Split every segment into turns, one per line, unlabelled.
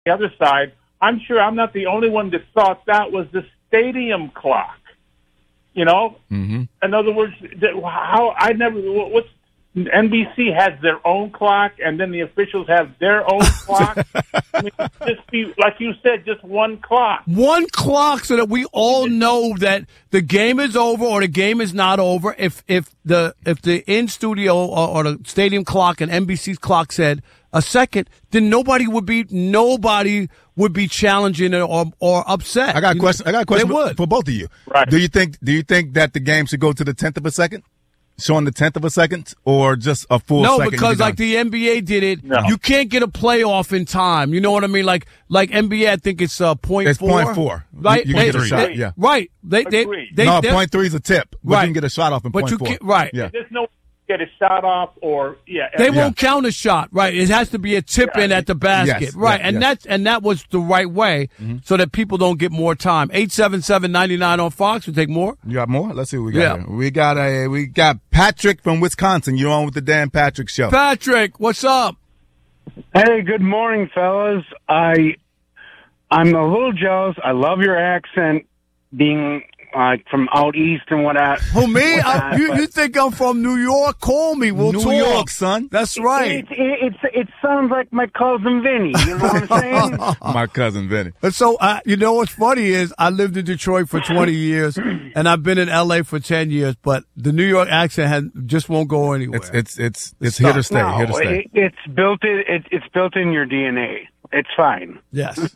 the other side, I'm sure I'm not the only one that thought that was the stadium clock. You know, in other words, what's NBC has their own clock, and then the officials have their own clock. I mean, just be like you said, just one clock.
One clock, so that we all know that the game is over or the game is not over. If the in studio or the stadium clock and NBC's clock said a second, then nobody would be challenging it or upset.
I got a question for both of you.
Right.
Do you think that the game should go to the 10th of a second? Showing the 10th of a second, or just a full second?
No, because like the NBA did it, you can't get a playoff in time. You know what I mean? Like NBA, I think it's 0.4.
It's 0.4.
Right?
You can get a shot, yeah.
Right. They
0.3 is a tip, but
right.
you can get a shot off in 0.4.
You can't, right.
Yeah.
There's no get a shot off or
They won't count a shot, right? It has to be a tip in at the basket,
yes,
right?
yes,
And that was the right way, so that people don't get more time. 877-99 on Fox. We'll take more.
You got more? Let's see what we got here. We got Patrick from Wisconsin. You're on with the Dan Patrick Show.
Patrick, what's up?
Hey, good morning, fellas. I'm a little jealous. I love your accent, being from out east and whatnot.
Who, me? You think I'm from New York? Call me. We'll talk.
New York, son.
That's right.
It sounds like my cousin Vinny. You know what I'm saying?
My cousin Vinny.
So, you know what's funny is I lived in Detroit for 20 years, and I've been in L.A. for 10 years, but the New York accent just won't go anywhere.
It's here to stay.
No,
here to stay.
It's built in your DNA. It's fine.
Yes.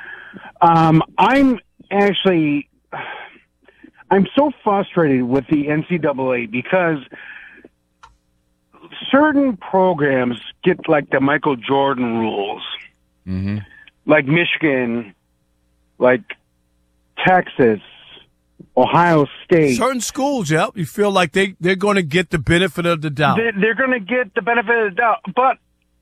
I'm so frustrated with the NCAA because certain programs get like the Michael Jordan rules, like Michigan, like Texas, Ohio State.
Certain schools, you feel like they're going to get the benefit of the doubt.
They're going to get the benefit of the doubt. But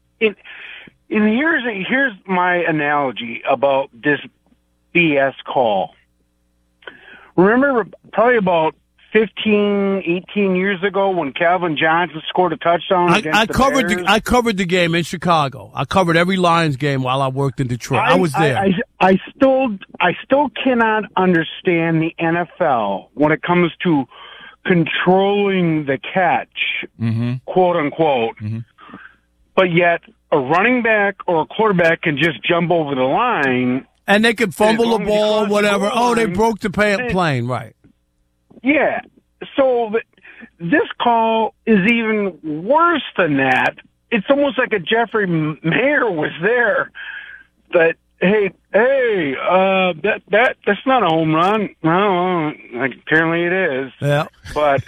here's my analogy about this BS call. Remember probably about 15, 18 years ago when Calvin Johnson scored a touchdown against the Bears?
I covered the game in Chicago. I covered every Lions game while I worked in Detroit. I was there.
I still cannot understand the NFL when it comes to controlling the catch, quote unquote. But yet a running back or a quarterback can just jump over the line.
And they could fumble the ball, whatever. They broke the plane, right.
Yeah. So this call is even worse than that. It's almost like a Jeffrey Mayer was there. That, hey, that's not a home run. No, apparently it is.
Yeah.
But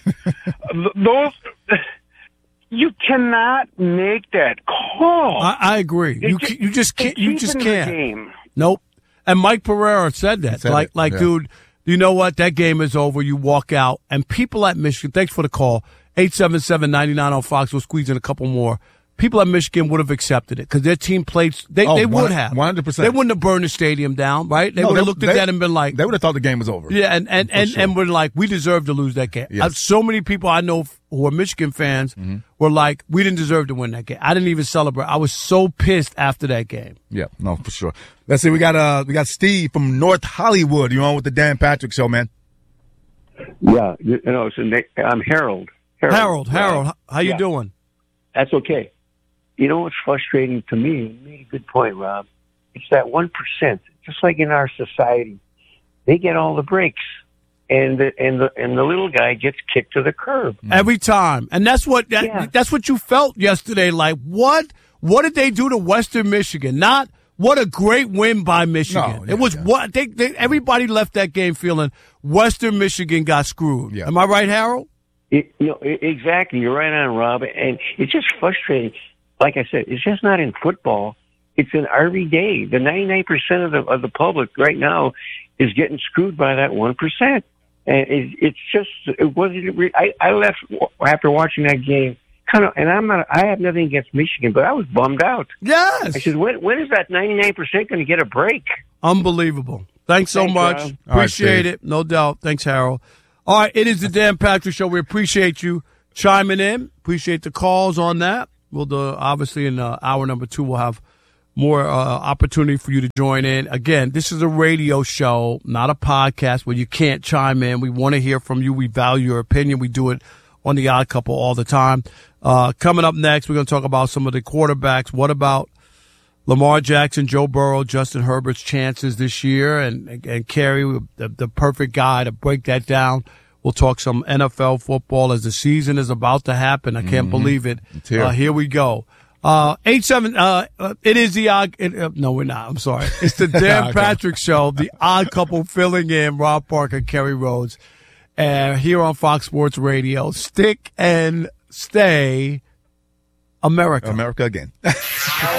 you cannot make that call.
I agree. You just can't. You just can't.
Game.
Nope. And Mike Pereira said that. Dude, you know what? That game is over. You walk out. And people at Michigan, thanks for the call. 877-99 on Fox. We'll squeeze in a couple more. People at Michigan would have accepted it because their team played. They would have.
100%.
They wouldn't have burned the stadium down, right? They would have looked at that and been like.
They would have thought the game was over.
Yeah, and we're like, we deserve to lose that game.
Yes.
So many people I know who are Michigan fans were like, we didn't deserve to win that game. I didn't even celebrate. I was so pissed after that game.
Yeah, no, for sure. Let's see. We got Steve from North Hollywood. You on with the Dan Patrick Show, man?
Yeah, I'm Harold.
Harold, how you doing?
That's okay. You know what's frustrating to me? You made a good point, Rob. It's that 1%. Just like in our society, they get all the breaks, and the little guy gets kicked to the curb
every time. And that's what you felt yesterday. Like what did they do to Western Michigan? Not what a great win by Michigan. It was what everybody left that game feeling Western Michigan got screwed. Yeah. Am I right, Harold?
Exactly. You're right on, Rob. And it's just frustrating. Like I said, it's just not in football. It's in every day. The 99% of the public right now is getting screwed by that 1%. And it wasn't. I left after watching that game. I have nothing against Michigan, but I was bummed out.
Yes.
I said, when is that 99% going to get a break?
Unbelievable. Thanks so much.
Rob.
Appreciate it. No doubt. Thanks, Harold. All right. It is the Dan Patrick Show. We appreciate you chiming in. Appreciate the calls on that. We'll do, obviously in hour number 2, we'll have opportunity for you to join in. Again, this is a radio show, not a podcast where you can't chime in. We want to hear from you. We value your opinion. We do it on The Odd Couple all the time. Coming up next, we're going to talk about some of the quarterbacks. What about Lamar Jackson, Joe Burrow, Justin Herbert's chances this year, and Kerry, the perfect guy to break that down. We'll talk some NFL football as the season is about to happen. I can't believe it. Here we go. 8-7. It is the odd. No, we're not. I'm sorry. It's the Dan Patrick Show. The Odd Couple filling in Rob Parker, Kerry Rhodes, here on Fox Sports Radio. Stick and stay, America.
America again.